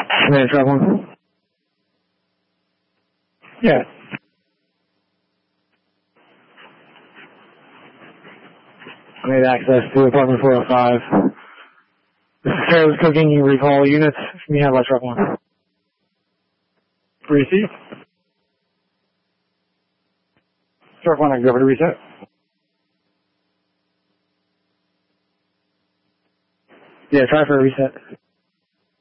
Man, truck 1. Yeah. I need access to apartment 405. This is Careless Cooking. You recall units. You have truck 1. Receive. Truck 1, I can go over to reset. Yeah, try for a reset.